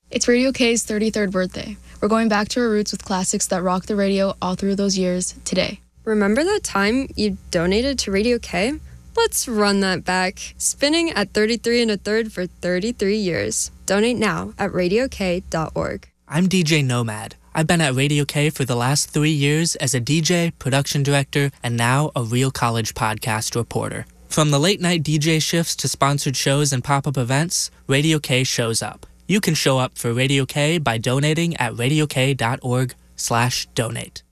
It's Radio K's 33rd birthday. We're going back to our roots with classics that rocked the radio all through those years today. Remember that time you donated to Radio K? Let's run that back. Spinning at 33 1/3 for 33 years. Donate now at radiok.org. I'm DJ Nomad. I've been at Radio K for the last 3 years as a DJ, production director, and now a Real College podcast reporter. From the late-night DJ shifts to sponsored shows and pop-up events, Radio K shows up. You can show up for Radio K by donating at radiok.org/donate.